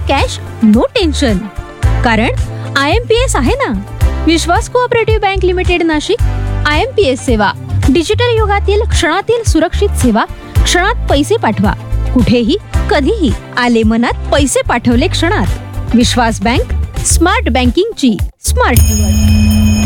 Cash no tension. कारण IMPS आहे ना, विश्वास cooperative bank limited Nashik. IMPS सेवा, डिजिटल युगातील क्षणातील सुरक्षित सेवा. क्षणात पैसे पाठवा, कुठेही कधीही. आले मनात, पैसे पाठवले क्षणात. विश्वास बँक, स्मार्ट बँकिंगची स्मार्ट निवड.